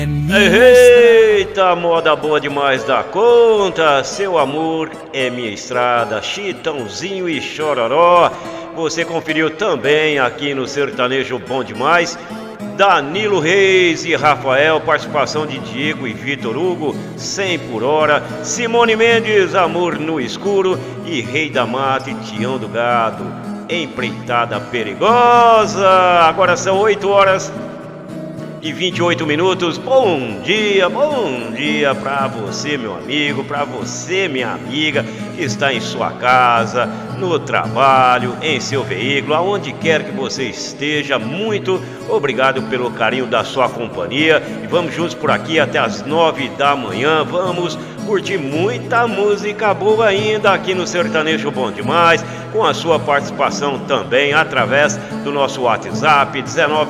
Eita, moda boa demais da conta. Seu amor é minha estrada, Chitãozinho e Chororó. Você conferiu também aqui no Sertanejo Bom Demais, Danilo Reis e Rafael, participação de Diego e Vitor Hugo, 100 por hora, Simone Mendes, Amor no Escuro e Rei da Mata e Tião do Gado, Empreitada Perigosa. Agora são 8 horas e 28 minutos. Bom dia pra você, meu amigo, pra você, minha amiga, que está em sua casa, no trabalho, em seu veículo, aonde quer que você esteja. Muito obrigado pelo carinho da sua companhia e vamos juntos por aqui até as 9 da manhã. Vamos curtir muita música boa ainda aqui no Sertanejo Bom Demais, com a sua participação também através do nosso WhatsApp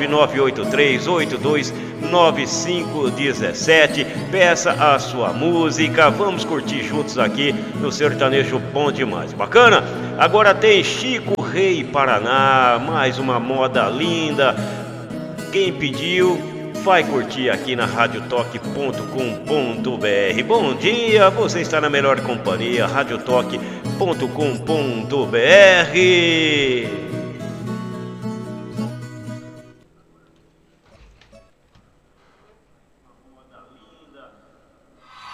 19982829517. Peça a sua música, vamos curtir juntos aqui no Sertanejo Bom Demais. Bacana? Agora tem Chico Rei Paraná, mais uma moda linda. Quem pediu vai curtir aqui na radiotoque.com.br. Bom dia, você está na melhor companhia, radiotoque.com.br.